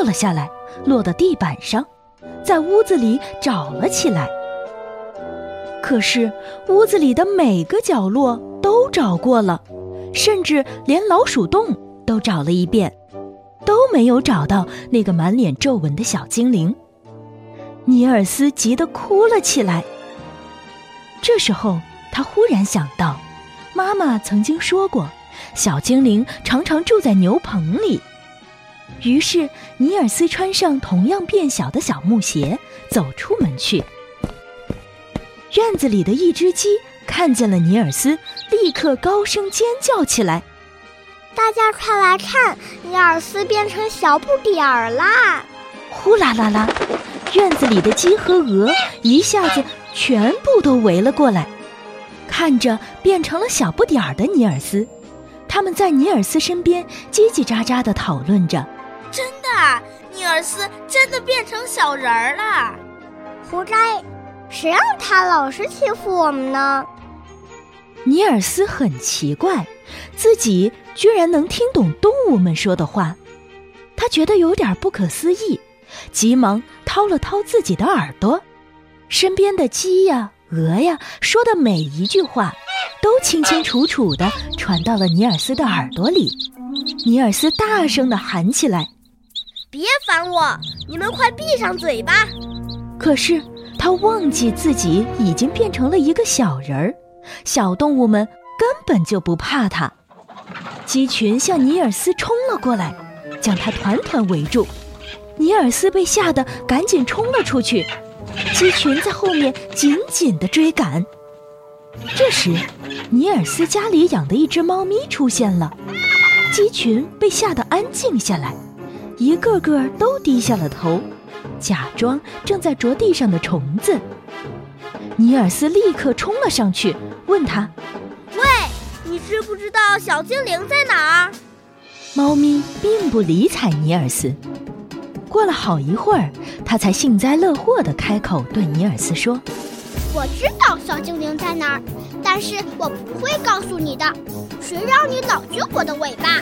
了下来，落到地板上，在屋子里找了起来。可是屋子里的每个角落都找过了，甚至连老鼠洞都找了一遍，都没有找到那个满脸皱纹的小精灵。尼尔斯急得哭了起来。这时候他忽然想到，妈妈曾经说过，小精灵常常住在牛棚里。于是尼尔斯穿上同样变小的小木鞋，走出门去。院子里的一只鸡看见了尼尔斯，立刻高声尖叫起来： 大家快来看，尼尔斯变成小不点儿啦！ 呼啦啦啦，院子里的鸡和鹅一下子全部都围了过来，看着变成了小不点儿的尼尔斯。他们在尼尔斯身边叽叽喳喳地讨论着： 真的，尼尔斯真的变成小人儿了！ 活该，谁让他老是欺负我们呢？ 尼尔斯很奇怪，自己居然能听懂动物们说的话，他觉得有点不可思议，急忙掏了掏自己的耳朵，身边的鸡呀、鹅呀说的每一句话都清清楚楚地传到了尼尔斯的耳朵里。尼尔斯大声地喊起来： 别烦我，你们快闭上嘴巴！ 可是他忘记自己已经变成了一个小人儿，小动物们根本就不怕他。鸡群向尼尔斯冲了过来，将他团团围住。尼尔斯被吓得赶紧冲了出去，鸡群在后面紧紧地追赶。这时尼尔斯家里养的一只猫咪出现了，鸡群被吓得安静下来，一个个都低下了头，假装正在啄地上的虫子。尼尔斯立刻冲了上去，问他： 喂，你知不知道小精灵在哪儿？ 猫咪并不理睬尼尔斯。过了好一会儿，他才幸灾乐祸地开口对尼尔斯说： 我知道小精灵在哪儿，但是我不会告诉你的。谁让你老揪我的尾巴？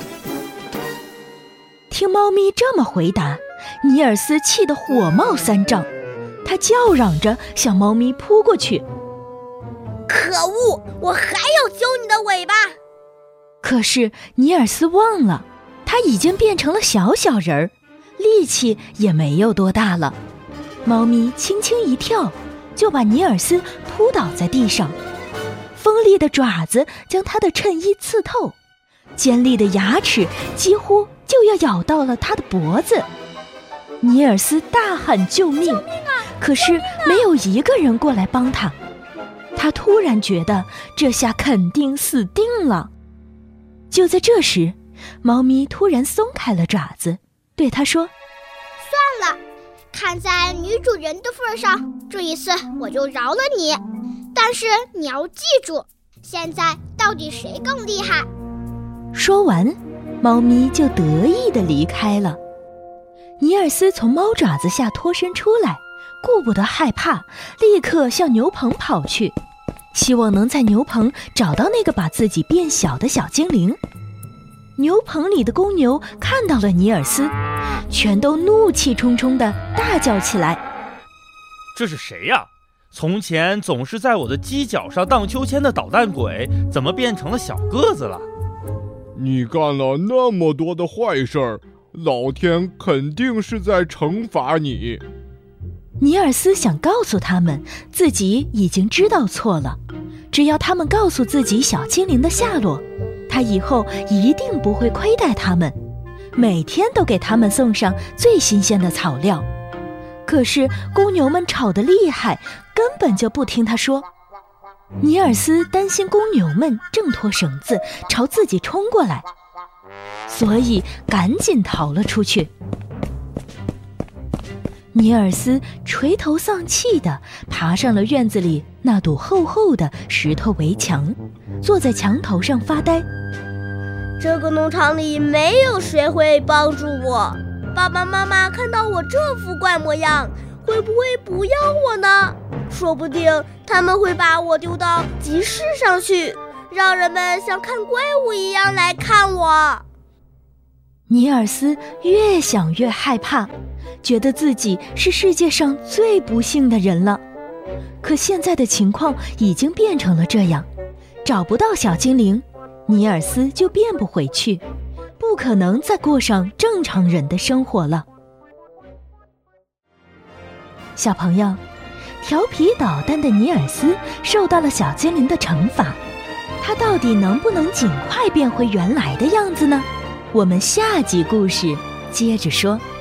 听猫咪这么回答，尼尔斯气得火冒三丈，他叫嚷着向猫咪扑过去。 可恶，我还要揪你的尾巴！ 可是尼尔斯忘了，他已经变成了小小人儿，力气也没有多大了。猫咪轻轻一跳，就把尼尔斯扑倒在地上，锋利的爪子将他的衬衣刺透，尖利的牙齿几乎就要咬到了他的脖子。尼尔斯大喊救命！ 救命啊！ 可是没有一个人过来帮他。他突然觉得这下肯定死定了。就在这时，猫咪突然松开了爪子，对他说： 算了，看在女主人的份上，这一次我就饶了你。但是你要记住，现在到底谁更厉害？ 说完，猫咪就得意地离开了。尼尔斯从猫爪子下脱身出来，顾不得害怕，立刻向牛棚跑去，希望能在牛棚找到那个把自己变小的小精灵。牛棚里的公牛看到了尼尔斯，全都怒气冲冲地大叫起来： 这是谁呀？从前总是在我的犄角上荡秋千的捣蛋鬼，怎么变成了小个子了？ 你干了那么多的坏事儿，老天肯定是在惩罚你。 尼尔斯想告诉他们，自己已经知道错了，只要他们告诉自己小精灵的下落，他以后一定不会亏待他们，每天都给他们送上最新鲜的草料。可是公牛们吵得厉害，根本就不听他说。尼尔斯担心公牛们挣脱绳子朝自己冲过来，所以赶紧逃了出去。尼尔斯垂头丧气地爬上了院子里那堵厚厚的石头围墙，坐在墙头上发呆。 这个农场里没有谁会帮助我，爸爸妈妈看到我这副怪模样，会不会不要我呢？说不定他们会把我丢到集市上去，让人们像看怪物一样来看我。 尼尔斯越想越害怕，觉得自己是世界上最不幸的人了。可现在的情况已经变成了这样，找不到小精灵，尼尔斯就变不回去，不可能再过上正常人的生活了。小朋友，调皮捣蛋的尼尔斯受到了小精灵的惩罚，他到底能不能尽快变回原来的样子呢？我们下集故事接着说。